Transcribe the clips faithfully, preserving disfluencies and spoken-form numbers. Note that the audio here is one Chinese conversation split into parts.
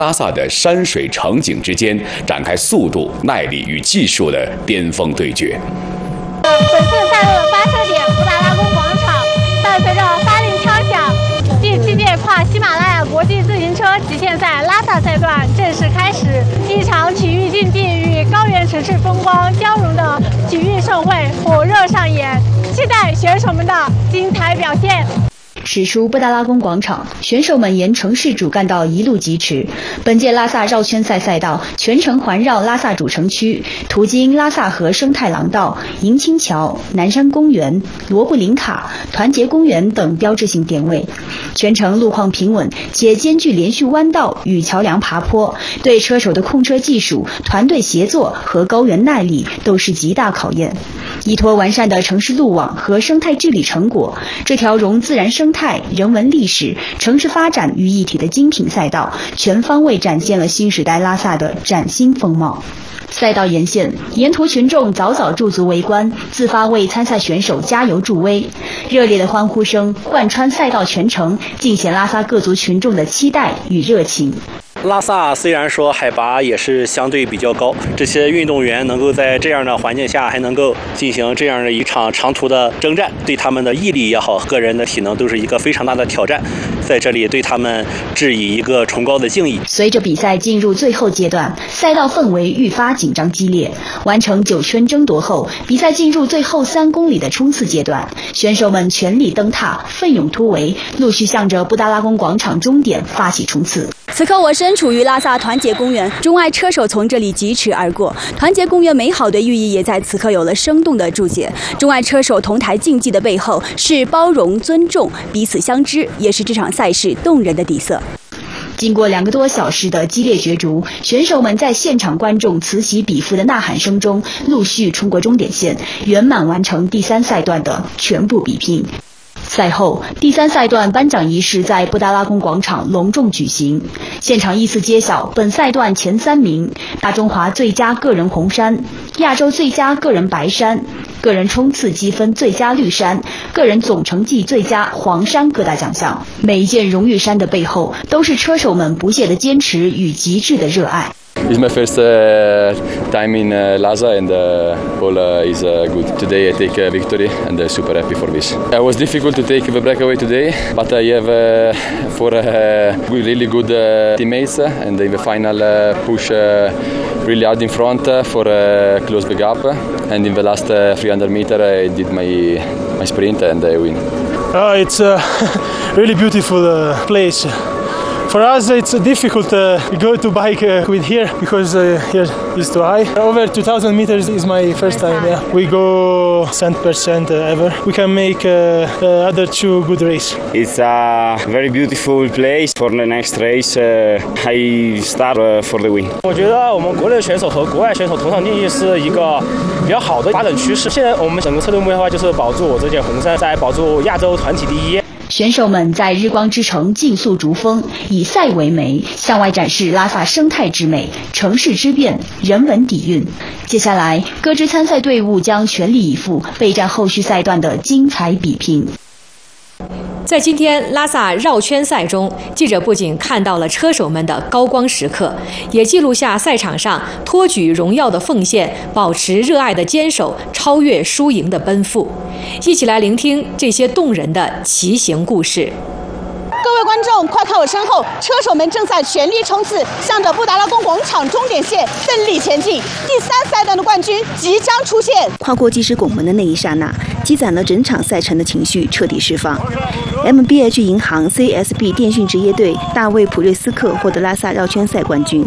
拉萨的山水城景之间展开速度、耐力与技术的巅峰对决。 本次赛道的发车点布达拉宫广场，伴随着发令枪响，第七届跨喜马拉雅国际自行车极限赛拉萨赛段正式开始。一场体育竞技与高原城市风光交融的体育盛会火热上演，期待选手们的精彩表现。 驶出布达拉宫广场，选手们沿城市主干道一路疾驰。本届拉萨绕圈赛赛道全程环绕拉萨主城区，途经拉萨河生态廊道、迎亲桥、南山公园、罗布林卡、团结公园等标志性点位。全程路况平稳，且兼具连续弯道与桥梁爬坡，对车手的控车技术、团队协作和高原耐力都是极大考验。依托完善的城市路网和生态治理成果，这条融自然生态、人文历史、城市发展于一体的精品赛道，全方位展现了新时代拉萨的崭新风貌。赛道沿线，沿途群众早早驻足围观，自发为参赛选手加油助威。热烈的欢呼声贯穿赛道全程，尽显拉萨各族群众的期待与热情。 拉萨虽然说海拔也是相对比较高，这些运动员能够在这样的环境下还能够进行这样的一场长途的征战，对他们的毅力也好，个人的体能都是一个非常大的挑战，在这里对他们致以一个崇高的敬意。 随着比赛进入最后阶段，赛道氛围愈发紧张激烈。完成九圈争夺后，比赛进入最后三公里的冲刺阶段，选手们全力蹬踏，奋勇突围，陆续向着布达拉宫广场终点发起冲刺。 此刻我身处于拉萨团结公园，钟爱车手从这里疾驰而过。团结公园美好的寓意也在此刻有了生动的注解。钟爱车手同台竞技的背后是包容、尊重、彼此相知，也是这场赛事动人的底色。 经过两个多小时的激烈角逐，选手们在现场观众此起彼伏的呐喊声中，陆续冲过终点线，圆满完成第三赛段的全部比拼。赛后，第三赛段颁奖仪式在布达拉宫广场隆重举行，现场依次揭晓本赛段前三名：大中华最佳个人红衫、亚洲最佳个人白衫、个人冲刺积分最佳绿衫、个人总成绩最佳黄衫各大奖项。每一件荣誉衫的背后，都是车手们不懈的坚持与极致的热爱。 It's my first uh, time in uh, Lhasa and uh, all uh, is uh, good. Today I take a victory and uh, super happy for this. It was difficult to take the breakaway today, but I have uh, four uh, really good uh, teammates and in the final uh, push uh, really hard in front uh, for a uh, close the gap. And in the last uh, three hundred meter I did my, my sprint and I win. Uh, it's a really beautiful uh, place. For us, it's difficult to uh, go to bike uh, with here because uh, here is too high. Over two thousand meters is my first time. Yeah, we go one hundred percent ever. We can make uh, uh, other two good race. It's a very beautiful place for the next race. Uh, I start uh, for the win. 我觉得我们国内选手和国外选手同场竞技是一个比较好的发展趋势。现在我们整个策略目标的话就是保住我这件红衫，再保住亚洲团体第一。 选手们在日光之城竞速逐风，以赛为媒，向外展示拉萨生态之美、城市之变、人文底蕴。接下来，各支参赛队伍将全力以赴备战后续赛段的精彩比拼。 在今天拉萨绕圈赛中，记者不仅看到了车手们的高光时刻，也记录下赛场上托举荣耀的奉献、保持热爱的坚守、超越输赢的奔赴。一起来聆听这些动人的骑行故事。 各位观众，快看我身后，车手们正在全力冲刺，向着布达拉宫广场终点线奋力前进。第三赛段的冠军即将出现。跨过计时拱门的那一刹那，积攒了整场赛程的情绪彻底释放。M B H 银行 C S B 电讯职业队大卫普瑞斯克获得拉萨绕圈赛冠军。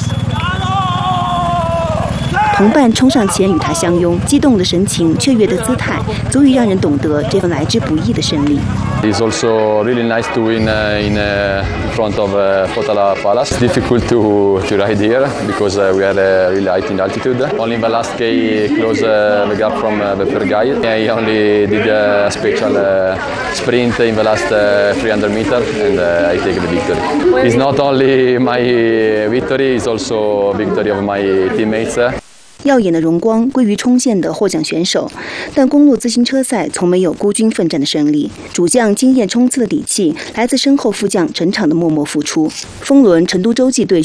同伴冲上前与他相拥，激动的神情、雀跃的姿态，足以让人懂得这份来之不易的胜利。 It's also really nice to win uh, in, uh, in front of uh, Potala Palace. It's difficult to, to ride here because uh, we are uh, really high in altitude. Only in the last K close uh, the gap from uh, the third guy. I only did a special uh, sprint in the last uh, three hundred meters and uh, I take the victory. It's not only my victory, it's also victory of my teammates. 耀眼的荣光归于冲线的获奖选手，但公路自行车赛从没有孤军奋战的胜利。主将经验冲刺的底气来自身后副将整场的默默付出。风轮成都洲际队